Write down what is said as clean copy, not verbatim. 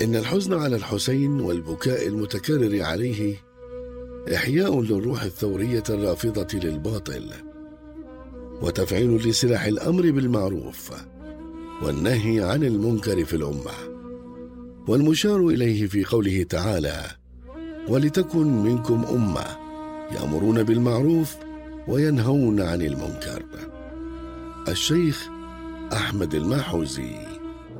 إن الحزن على الحسين والبكاء المتكرر عليه إحياء للروح الثورية الرافضة للباطل، وتفعيل لسلاح الأمر بالمعروف والنهي عن المنكر في الأمة. والمشار إليه في قوله تعالى: ولتكن منكم أمة يأمرون بالمعروف وينهون عن المنكر. الشيخ أحمد الماحوزي.